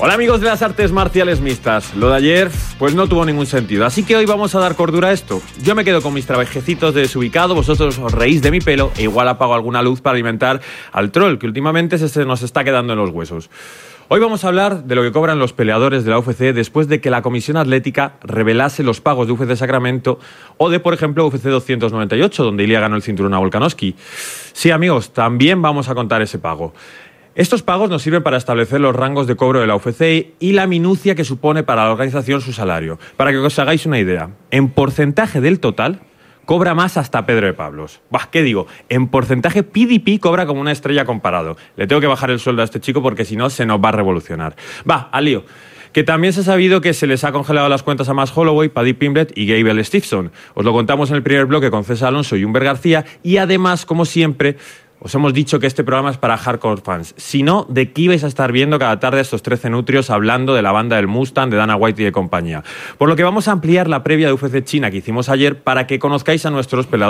Hola amigos de las artes marciales mixtas. Lo de ayer pues no tuvo ningún sentido, así que hoy vamos a dar cordura a esto. Yo me quedo con mis trabajecitos de desubicado, vosotros os reís de mi pelo e igual apago alguna luz para alimentar al troll, que últimamente se nos está quedando en los huesos. Hoy vamos a hablar de lo que cobran los peleadores de la UFC después de que la Comisión Atlética revelase los pagos de UFC Sacramento o de, por ejemplo, UFC 298, donde Ilia ganó el cinturón a Volkanovski. Sí, amigos, también vamos a contar ese pago. Estos pagos nos sirven para establecer los rangos de cobro de la UFC y la minucia que supone para la organización su salario. Para que os hagáis una idea, en porcentaje del total, cobra más hasta Pedro de Pablos. Bah, ¿qué digo? En porcentaje PDP cobra como una estrella comparado. Le tengo que bajar el sueldo a este chico porque si no se nos va a revolucionar. Va, al lío. Que también se ha sabido que se les ha congelado las cuentas a Max Holloway, Paddy Pimblett y Gable Stevenson. Os lo contamos en el primer bloque con César Alonso y Humber García y además, como siempre, os hemos dicho que este programa es para hardcore fans. Si no, ¿de qué ibais a estar viendo cada tarde estos 13 nutrios hablando de la banda del Mustang, de Dana White y de compañía? Por lo que vamos a ampliar la previa de UFC China que hicimos ayer para que conozcáis a nuestros peleadores